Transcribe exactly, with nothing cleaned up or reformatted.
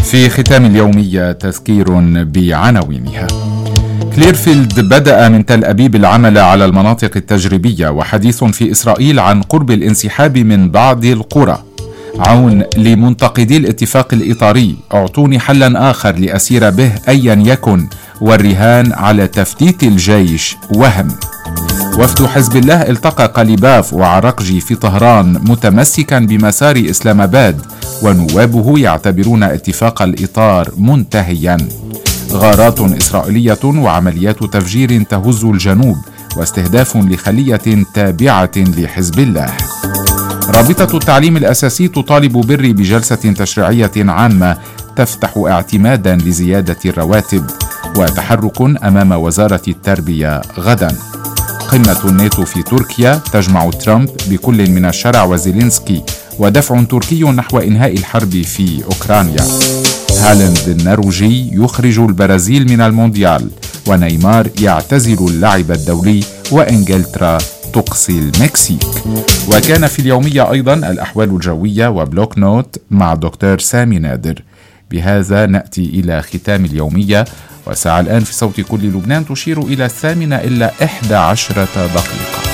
في ختام اليومية تذكير بعناوينها. كليرفيلد بدأ من تل أبيب العمل على المناطق التجريبية، وحديث في إسرائيل عن قرب الانسحاب من بعض القرى. عون لمنتقدي الاتفاق الإطاري: اعطوني حلا آخر لأسير به أيا يكن، والرهان على تفتيت الجيش وهم. وفد حزب الله التقى قليباف وعرقجي في طهران متمسكا بمسار إسلام آباد، ونوابه يعتبرون اتفاق الإطار منتهيا. غارات إسرائيلية وعمليات تفجير تهز الجنوب، واستهداف لخلية تابعة لحزب الله. رابطة التعليم الأساسي تطالب بري بجلسة تشريعية عامة تفتح اعتمادا لزيادة الرواتب. وتحرك أمام وزارة التربية غدا. قمة الناتو في تركيا تجمع ترامب بكل من الشرع وزيلينسكي، ودفع تركي نحو إنهاء الحرب في أوكرانيا. هالاند النرويجي يخرج البرازيل من المونديال، ونيمار يعتزل اللعب الدولي، وإنجلترا تقصي المكسيك. وكان في اليومية أيضا الأحوال الجوية وبلوك نوت مع دكتور سامي نادر. بهذا نأتي إلى ختام اليومية، والساعة الآن في صوت كل لبنان تشير إلى الثامنة إلا إحدى عشرة دقيقة.